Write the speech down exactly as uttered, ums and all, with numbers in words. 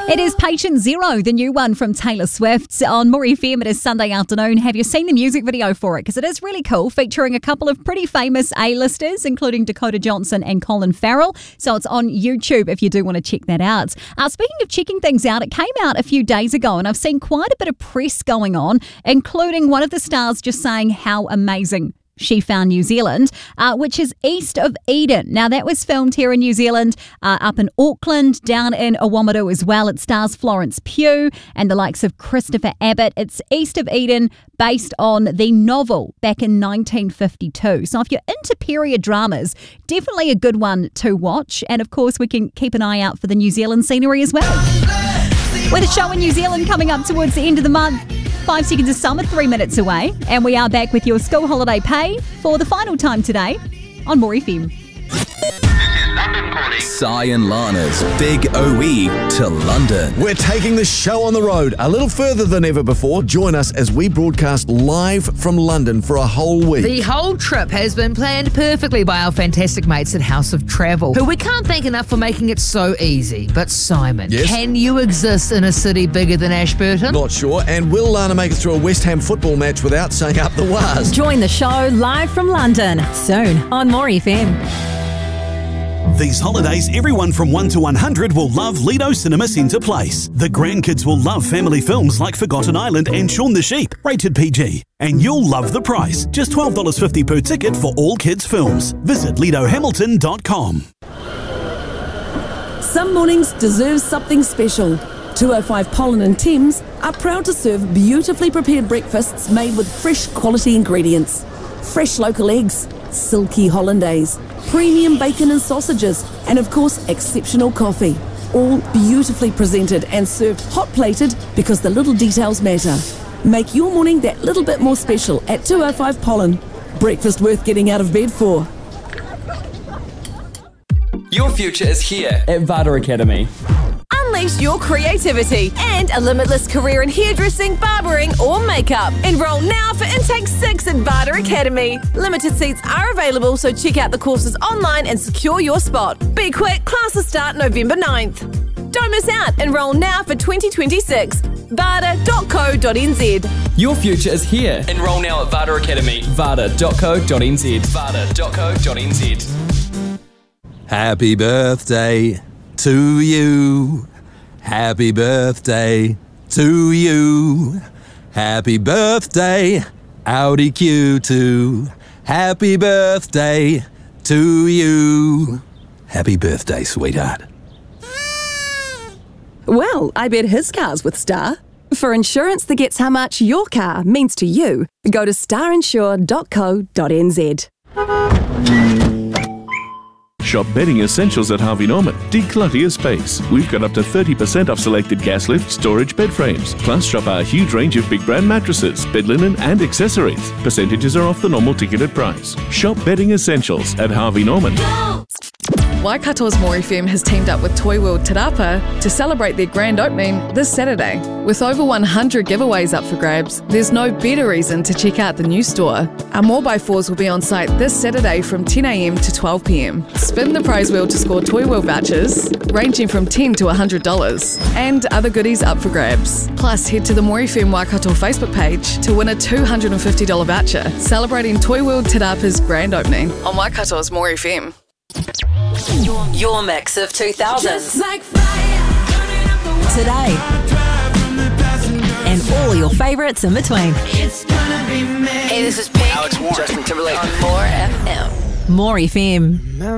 It is Patient Zero, the new one from Taylor Swift on More F M. It is Sunday afternoon. Have you seen the music video for it? Because it is really cool, featuring a couple of pretty famous A-listers, including Dakota Johnson and Colin Farrell. So it's on YouTube if you do want to check that out. Uh, speaking of checking things out, it came out a few days ago and I've seen quite a bit of press going on, including one of the stars just saying how amazing she found New Zealand, uh, which is east of Eden. Now, that was filmed here in New Zealand, uh, up in Auckland, down in Owamatu as well. It stars Florence Pugh and the likes of Christopher Abbott. It's East of Eden, based on the novel back in nineteen fifty-two. So if you're into period dramas, definitely a good one to watch. And of course, we can keep an eye out for the New Zealand scenery as well. With a show in New Zealand coming up towards the end of the month. Five seconds of summer, three minutes away. And we are back with your school holiday pay for the final time today on More F M. Si and Lana's Big O E to London. We're taking the show on the road a little further than ever before. Join us as we broadcast live from London for a whole week. The whole trip has been planned perfectly by our fantastic mates at House of Travel, who we can't thank enough for making it so easy. But Simon, yes? Can you exist in a city bigger than Ashburton? Not sure. And will Lana make it through a West Ham football match without saying up the waz? Join the show live from London soon on More F M. These holidays, everyone from one to one hundred will love Lido Cinema Centre Place. The grandkids will love family films like Forgotten Island and Shaun the Sheep, rated P G. And you'll love the price, just twelve dollars fifty per ticket for all kids' films. Visit lido hamilton dot com. Some mornings deserve something special. two oh five Pollen and Thames are proud to serve beautifully prepared breakfasts made with fresh quality ingredients. Fresh local eggs, silky hollandaise, premium bacon and sausages, and of course exceptional coffee. All beautifully presented and served hot-plated because the little details matter. Make your morning that little bit more special at two oh five Pollen. Breakfast worth getting out of bed for. Your future is here at Vada Academy. Unleash your creativity and a limitless career in hairdressing, barbering or makeup. Enroll now for Intake six at Vada Academy. Limited seats are available, so check out the courses online and secure your spot. Be quick, classes start November ninth. Don't miss out. Enroll now for twenty twenty-six. vada dot co dot n z. Your future is here. Enroll now at Vada Academy. vada dot co dot n z. vada dot co dot n z. Happy birthday to you. Happy birthday to you. Happy birthday, Audi Q two. Happy birthday to you. Happy birthday, sweetheart. Well, I bet his car's with Star. For insurance that gets how much your car means to you, go to star insure dot co dot n z. Shop bedding essentials at Harvey Norman. Declutter your space. We've got up to thirty percent off selected gas lift storage bed frames. Plus, shop our huge range of big brand mattresses, bed linen and accessories. Percentages are off the normal ticketed price. Shop bedding essentials at Harvey Norman. Waikato's More F M has teamed up with Toy World Te Rapa to celebrate their grand opening this Saturday. With over one hundred giveaways up for grabs, there's no better reason to check out the new store. Our more by fours will be on site this Saturday from ten a m to twelve p m. Spin the prize wheel to score Toy World vouchers, ranging from ten dollars to one hundred dollars, and other goodies up for grabs. Plus, head to the More F M Waikato Facebook page to win a two hundred fifty dollars voucher, celebrating Toy World Te Rapa's grand opening on Waikato's More F M. Your, your mix of two thousands. Like today. And all your favourites in between. Hey, this is Pink. Alex Warren. Justin Timberlake. On More F M. More F M.